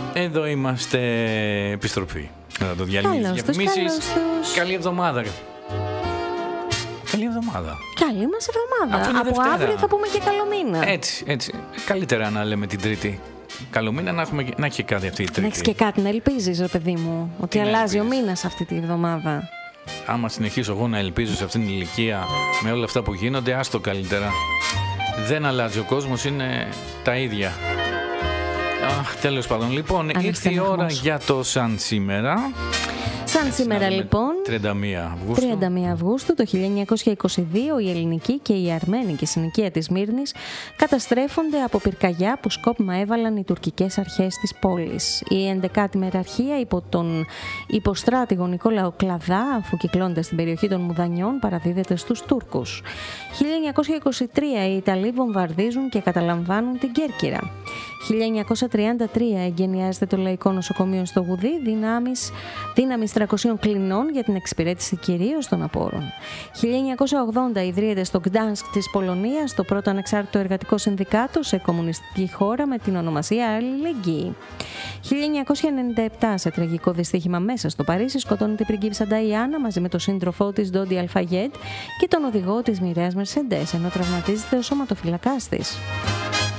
Εδώ είμαστε επιστροφή. Μετά το διαλύσεις διαφημίσεις. Καλή εβδομάδα. Καλή εβδομάδα. Καλή μας εβδομάδα. Από Δευτέρα. αύριο θα πούμε και καλό μήνα. Έτσι. Καλύτερα να λέμε την Τρίτη. Καλό μήνα, να έχει κάτι αυτή η Τρίτη. Να έχεις και κάτι να ελπίζεις, ρε παιδί μου, ότι αλλάζει ο μήνας αυτή τη εβδομάδα. Άμα συνεχίσω εγώ να ελπίζω σε αυτήν την ηλικία με όλα αυτά που γίνονται, άστο καλύτερα. Δεν αλλάζει ο κόσμος, είναι τα ίδια. Τέλος πάντων, λοιπόν, ήρθε η ώρα για το σαν σήμερα. Σαν σήμερα λοιπόν, 31 Αυγούστου το 1922, η ελληνική και η αρμένικη συνοικία της Σμύρνης καταστρέφονται από πυρκαγιά που σκόπιμα έβαλαν οι τουρκικές αρχές της πόλης. Η 11η μεραρχία υπό τον υποστράτηγο Νικόλαο Κλαδά, αφού κυκλώνοντας την περιοχή των Μουδανιών, παραδίδεται στους Τούρκους. 1923 οι Ιταλοί βομβαρδίζουν και καταλαμβάνουν την Κέρκυρα. 1933 εγκαινιάζεται το Λαϊκό Νοσοκομείο στο Γουδί, δύναμης 300 κλινών για την εξυπηρέτηση κυρίως των απόρων. 1980 ιδρύεται στο Γκτάνσκ της Πολωνίας το πρώτο ανεξάρτητο εργατικό συνδικάτο σε κομμουνιστική χώρα με την ονομασία Αλληλεγγύη. 1997 σε τραγικό δυστύχημα μέσα στο Παρίσι σκοτώνεται η πριγκίπισσα Νταϊάννα μαζί με τον σύντροφό της Ντόντι Αλφαγέτ και τον οδηγό της μοιραίας Μερσεντές, ενώ τραυματίζεται ο σωματοφυλακάς της.